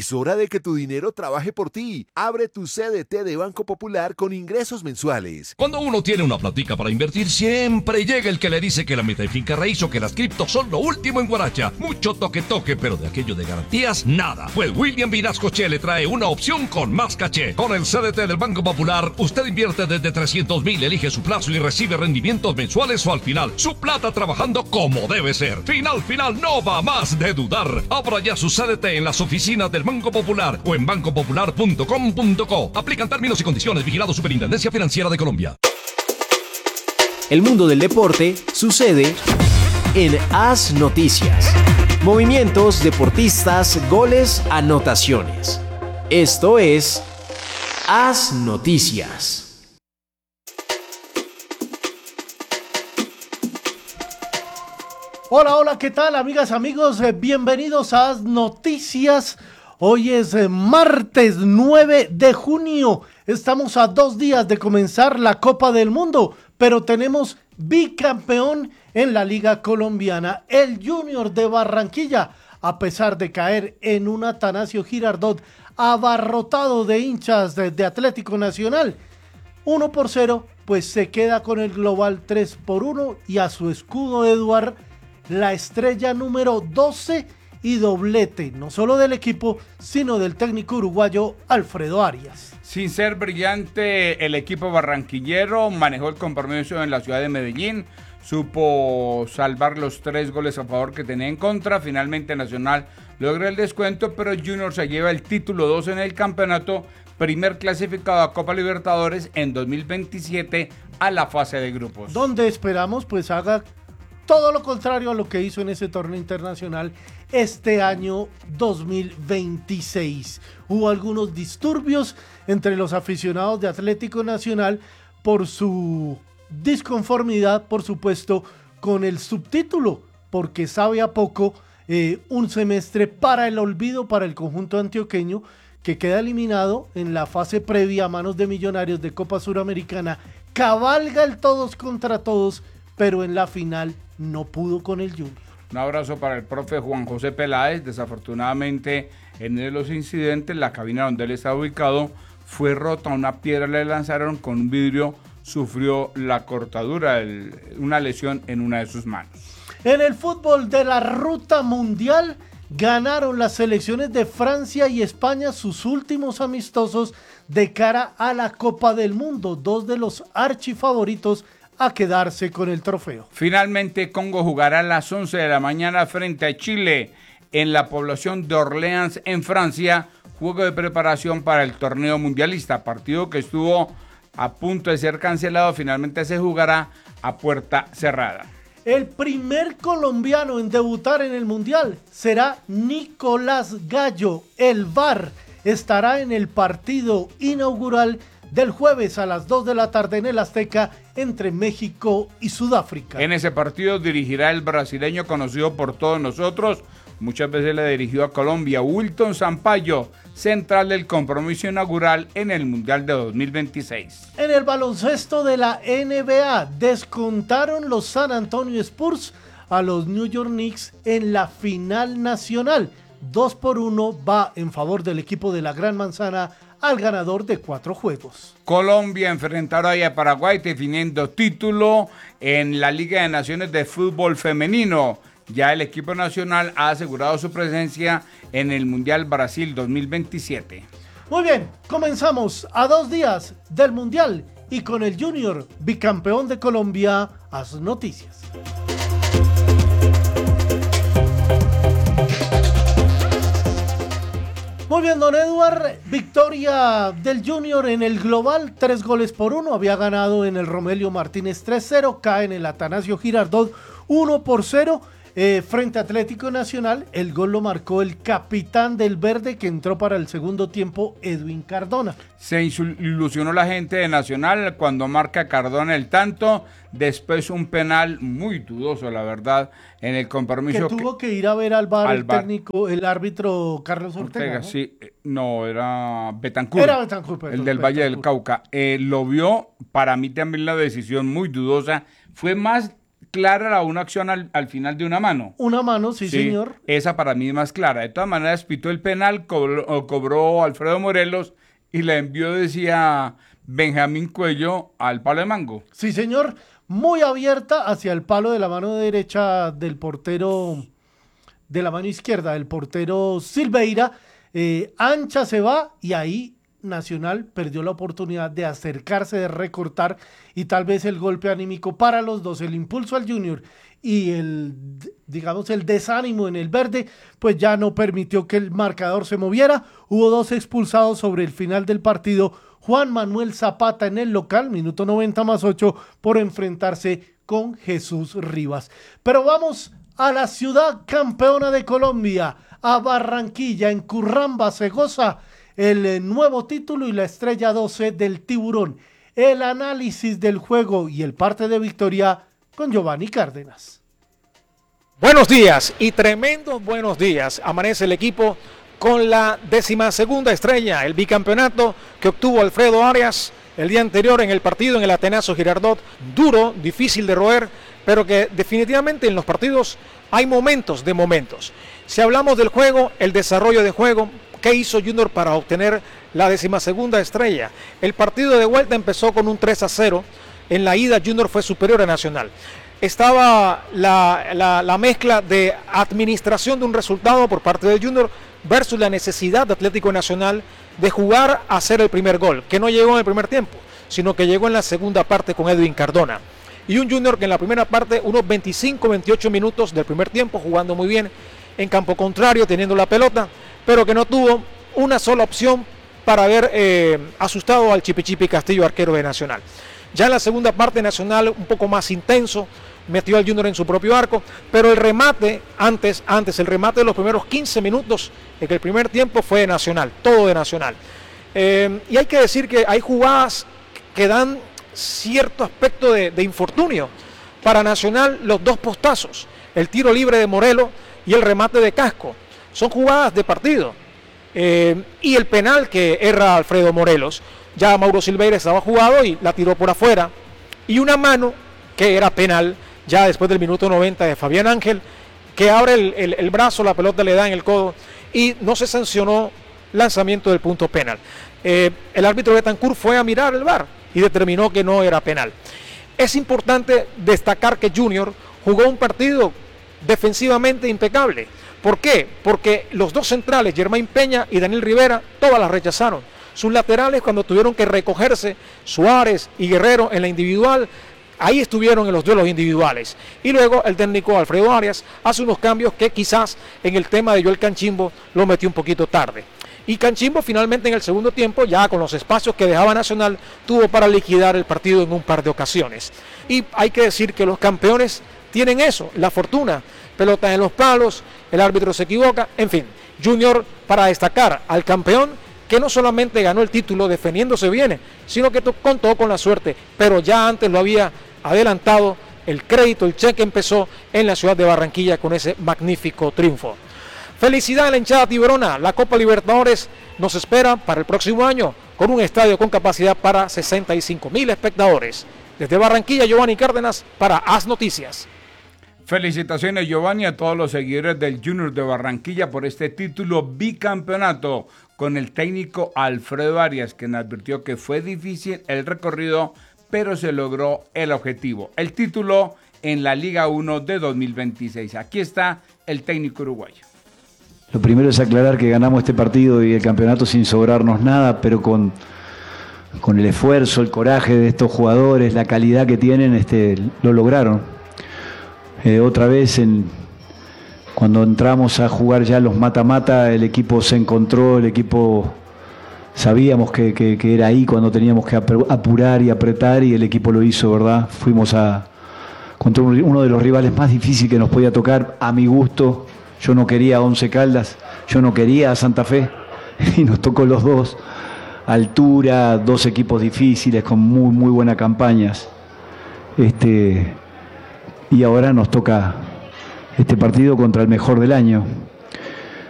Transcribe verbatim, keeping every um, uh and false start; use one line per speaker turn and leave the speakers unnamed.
Es hora de que tu dinero trabaje por ti. Abre tu C D T de Banco Popular con ingresos mensuales.
Cuando uno tiene una platica para invertir, siempre llega el que le dice que la meta y finca raíz o que las criptos son lo último en guaracha. Mucho toque toque, pero de aquello de garantías, nada. Pues William Vinascoche le trae una opción con más caché. Con el C D T del Banco Popular, usted invierte desde trescientos mil, elige su plazo y recibe rendimientos mensuales o al final. Su plata trabajando como debe ser. Final, final, no va más de dudar. Abra ya su C D T en las oficinas del Banco Popular o en banco popular punto com punto co. Aplican términos y condiciones. Vigilado Superintendencia Financiera de Colombia.
El mundo del deporte sucede en AS Noticias. Movimientos, deportistas, goles, anotaciones. Esto es AS Noticias.
Hola, hola, ¿qué tal, amigas, amigos? Eh, bienvenidos a AS Noticias. Hoy es eh, martes nueve de junio. Estamos a dos días de comenzar la Copa del Mundo, pero tenemos bicampeón en la Liga Colombiana, el Junior de Barranquilla, a pesar de caer en un Atanasio Girardot abarrotado de hinchas de, de Atlético Nacional. uno por cero, pues se queda con el global tres por uno y a su escudo Eduard, la estrella número doce y doblete, no solo del equipo, sino del técnico uruguayo Alfredo Arias.
Sin ser brillante, el equipo barranquillero manejó el compromiso en la ciudad de Medellín, supo salvar los tres goles a favor que tenía en contra. Finalmente Nacional logra el descuento, pero Junior se lleva el título dos en el campeonato, primer clasificado a Copa Libertadores en dos mil veintisiete a la fase de grupos.
Donde esperamos pues haga todo lo contrario a lo que hizo en ese torneo internacional este año dos mil veintiséis. Hubo algunos disturbios entre los aficionados de Atlético Nacional por su disconformidad, por supuesto, con el subtítulo, porque sabe a poco eh, un semestre para el olvido para el conjunto antioqueño, que queda eliminado en la fase previa a manos de Millonarios de Copa Suramericana. Cabalga el todos contra todos, pero en la final no pudo con el Junior.
Un abrazo para el profe Juan José Peláez. Desafortunadamente, en uno de los incidentes, la cabina donde él estaba ubicado fue rota, una piedra le lanzaron con un vidrio, sufrió la cortadura, el, una lesión en una de sus manos.
En el fútbol de la ruta mundial, ganaron las selecciones de Francia y España sus últimos amistosos de cara a la Copa del Mundo, dos de los archifavoritos a quedarse con el trofeo.
Finalmente, Congo jugará a las once de la mañana frente a Chile en la población de Orleans, en Francia, juego de preparación para el torneo mundialista, partido que estuvo a punto de ser cancelado, finalmente se jugará a puerta cerrada.
El primer colombiano en debutar en el Mundial será Nicolás Gallo. El V A R estará en el partido inaugural del jueves a las dos de la tarde en el Azteca entre México y Sudáfrica.
En ese partido dirigirá el brasileño conocido por todos nosotros, muchas veces le dirigió a Colombia, Wilton Sampaio, central del compromiso inaugural en el Mundial de dos mil veintiséis.
En el baloncesto de la N B A descontaron los San Antonio Spurs a los New York Knicks en la final nacional. dos por uno va en favor del equipo de la Gran Manzana al ganador de cuatro juegos.
Colombia enfrentará hoy a Paraguay definiendo título en la Liga de Naciones de Fútbol Femenino. Ya el equipo nacional ha asegurado su presencia en el Mundial Brasil dos mil veintisiete.
Muy bien, comenzamos a dos días del Mundial y con el Junior, bicampeón de Colombia, a sus noticias. Muy bien, don Eduard, victoria del Junior en el global, tres goles por uno, había ganado en el Romelio Martínez tres cero, cae en el Atanasio Girardot uno por cero, eh, frente a Atlético Nacional. El gol lo marcó el capitán del verde que entró para el segundo tiempo, Edwin Cardona.
Se ilusionó la gente de Nacional cuando marca Cardona el tanto, después un penal muy dudoso, la verdad, en el compromiso.
Que tuvo que, que ir a ver al V A R
al
el técnico, el árbitro Carlos Ortega,
Ortega,
¿no?
Sí, no, era Betancourt.
Era Betancourt, perdón,
el del
Betancourt.
Valle del Cauca. Eh, lo vio, para mí también la decisión muy dudosa, fue más clara la una acción al, al final de una mano.
Una mano, sí, sí, señor.
Esa para mí es más clara. De todas maneras, pitó el penal, cobró, cobró Alfredo Morelos y la envió, decía Benjamín Cuello, al palo de mango.
Sí, señor. Muy abierta hacia el palo de la mano derecha del portero, de la mano izquierda del portero Silveira. Eh, ancha se va y ahí Nacional perdió la oportunidad de acercarse, de recortar y tal vez el golpe anímico para los dos, el impulso al Junior y el, digamos, el desánimo en el verde, pues ya no permitió que el marcador se moviera. Hubo dos expulsados sobre el final del partido. Juan Manuel Zapata en el local, minuto noventa más ocho, por enfrentarse con Jesús Rivas. Pero vamos a la ciudad campeona de Colombia, a Barranquilla. En Curramba se goza el nuevo título y la estrella doce del Tiburón. El análisis del juego y el parte de victoria con Giovanni Cárdenas.
Buenos días y tremendos buenos días. Amanece el equipo con la décima segunda estrella, el bicampeonato que obtuvo Alfredo Arias el día anterior en el partido en el Atenazo Girardot. Duro, difícil de roer, pero que definitivamente en los partidos hay momentos de momentos. Si hablamos del juego, el desarrollo de juego, ¿qué hizo Junior para obtener la decimasegunda estrella? El partido de vuelta empezó con un tres a cero. En la ida Junior fue superior a Nacional. Estaba la, la, la mezcla de administración de un resultado por parte del Junior versus la necesidad de Atlético Nacional de jugar a hacer el primer gol, que no llegó en el primer tiempo, sino que llegó en la segunda parte con Edwin Cardona. Y un Junior que en la primera parte, unos veinticinco a veintiocho minutos del primer tiempo, jugando muy bien en campo contrario, teniendo la pelota, pero que no tuvo una sola opción para haber eh, asustado al Chipichipi Castillo, arquero de Nacional. Ya en la segunda parte, Nacional un poco más intenso, metió al Junior en su propio arco, pero el remate, antes, antes el remate de los primeros quince minutos, en que el primer tiempo fue de Nacional, todo de Nacional. Eh, y hay que decir que hay jugadas que dan cierto aspecto de, de infortunio. Para Nacional, los dos postazos, el tiro libre de Morelos y el remate de Casco, son jugadas de partido. Eh, y el penal que erra Alfredo Morelos, ya Mauro Silveira estaba jugado y la tiró por afuera. Y una mano que era penal, ya después del minuto noventa de Fabián Ángel, que abre el, el, el brazo, la pelota le da en el codo y no se sancionó lanzamiento del punto penal. Eh, el árbitro Betancourt fue a mirar el V A R y determinó que no era penal. Es importante destacar que Junior jugó un partido defensivamente impecable. ¿Por qué? Porque los dos centrales, Germain Peña y Daniel Rivera, todas las rechazaron. Sus laterales, cuando tuvieron que recogerse, Suárez y Guerrero en la individual, ahí estuvieron en los duelos individuales. Y luego el técnico Alfredo Arias hace unos cambios que quizás en el tema de Joel Canchimbo lo metió un poquito tarde. Y Canchimbo finalmente en el segundo tiempo, ya con los espacios que dejaba Nacional, tuvo para liquidar el partido en un par de ocasiones. Y hay que decir que los campeones tienen eso, la fortuna, pelotas en los palos, el árbitro se equivoca, en fin. Junior, para destacar al campeón, que no solamente ganó el título defendiéndose bien, sino que contó con la suerte, pero ya antes lo había adelantado, el crédito, el cheque empezó en la ciudad de Barranquilla con ese magnífico triunfo. Felicidad a la hinchada tiburona, la Copa Libertadores nos espera para el próximo año con un estadio con capacidad para sesenta y cinco mil espectadores. Desde Barranquilla, Giovanni Cárdenas para As Noticias.
Felicitaciones, Giovanni, a todos los seguidores del Junior de Barranquilla por este título bicampeonato con el técnico Alfredo Arias, quien advirtió que fue difícil el recorrido, pero se logró el objetivo, el título en la Liga uno de dos mil veintiséis. Aquí está el técnico uruguayo.
Lo primero es aclarar que ganamos este partido y el campeonato sin sobrarnos nada, pero con, con el esfuerzo, el coraje de estos jugadores, la calidad que tienen, este, lo lograron. Eh, otra vez, en, cuando entramos a jugar ya los mata-mata, el equipo se encontró, el equipo sabíamos que, que, que era ahí cuando teníamos que apurar y apretar, y el equipo lo hizo, ¿verdad? Fuimos a contra uno de los rivales más difíciles que nos podía tocar, a mi gusto. Yo no quería a Once Caldas, yo no quería a Santa Fe, y nos tocó los dos. Altura, dos equipos difíciles con muy, muy buenas campañas. Este, y ahora nos toca este partido contra el mejor del año.